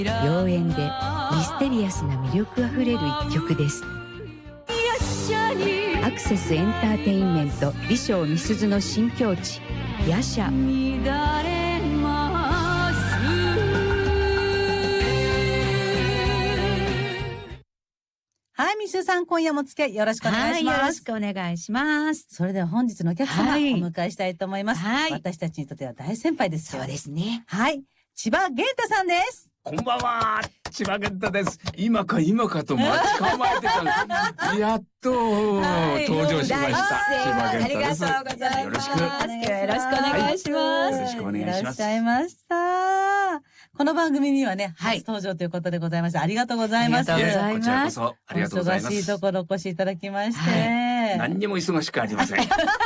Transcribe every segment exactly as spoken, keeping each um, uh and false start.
妖艶でミステリアスな魅力あふれる一曲です。アクセスエンターテインメント美少美鈴の新境地夜叉。 はい、みすずさん、今夜もお付き合いよろしくお願いします。 はい、よろしくお願いします。 それでは本日のお客様、はい、お迎えしたいと思います。 はい、 私たちにとっては大先輩ですよ。 そうですね。 はい、千葉玄太さんです。 こんばんは、千葉玄太です。今か今かと待ち構えてたやっと登場しました。千葉玄太です。 ありがとうございます。 よろしく。 よろしくお願いします。 よろしくお願いします。 いらっしゃいました。この番組にはね、初登場ということでございまして、ありがとうございます。 ありがとうございます。 こちらこそありがとうございます。 お忙しいところお越しいただきまして。 はい、何にも忙しくありません。はい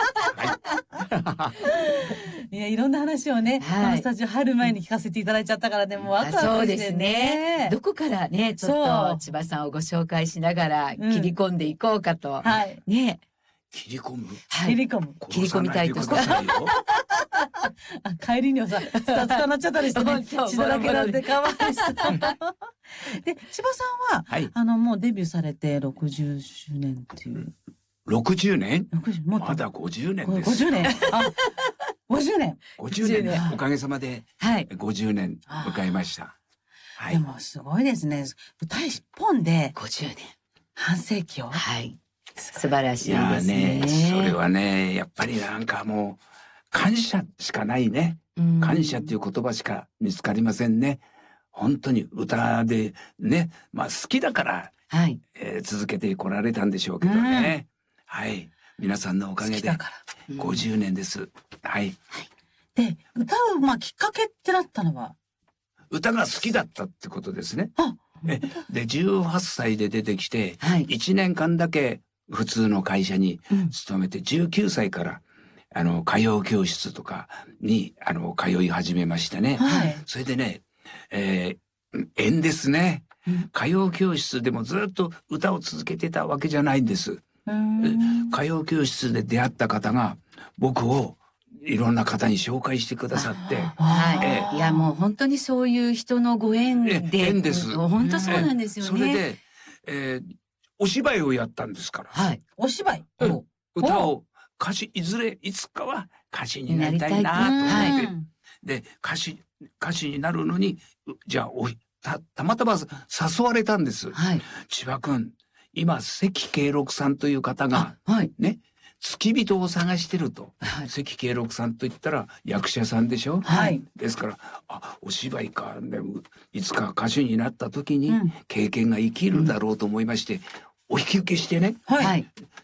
いや、いろんな話をね、はい、このスタジオ入る前に聞かせていただいちゃったからね、もうワクワクしてね。そうですね。 どこからね、ちょっと千葉さんをご紹介しながら切り込んでいこうかと。うん、はい。ね。 切り込む、 はい、切り込む。切り込みたいと思います。 帰りにはさ、スタツカなっちゃったりしてね、血だらけなんてかわいそう。で、千葉さんは、はい、あの、もうデビューされてろくじゅっしゅうねんっていう。 ろくじゅうねん？ ろくじゅう、もっと。 まだごじゅうねんです。 ごじゅうねん。あ、ごじゅうねん。 ごじゅうねん。おかげさまで、ごじゅうねん迎えました。 はい。でもすごいですね。歌一本で、 ごじゅうねん。 半世紀を。 はい。素晴らしいですね。 いやね、それはね、やっぱりなんかもう、感謝しかないね。感謝っていう言葉しか見つかりませんね。本当に歌でね、まあ好きだから、はい、えー、続けてこられたんでしょうけどね。うん、はい。皆さんのおかげでごじゅうねんです。うん、はい。 はい。で、歌う、まあきっかけってなったのは歌が好きだったってことですね。あえで、じゅうはっさいで出てきて、はい、いちねんかんだけ普通の会社に勤めて、うん、じゅうきゅうさいから、あの、歌謡教室とかに、あの、通い始めましてね。はい。それでね、えー、縁ですね。うん、歌謡教室でもずっと歌を続けてたわけじゃないんです。歌謡教室で出会った方が僕をいろんな方に紹介してくださって。 はい、えー。いや、もう本当にそういう人のご縁で。 縁です。 本当そうなんですよね。 それで、えー、お芝居をやったんですから。 はい。お芝居、 うん、歌を、歌手、いずれ、いつかは歌手になりたいなと思って。で、歌手、歌手になるのに、じゃあ、おた、たまたま誘われたんです。はい。千葉くん、今、関慶六さんという方が、はい。ね、付き人を探してると。はい。関慶六さんと言ったら役者さんでしょ？はい。ですから、あ、お芝居か、ね、いつか歌手になった時に経験が生きるだろうと思いまして、うん、お引き受けしてね。はい。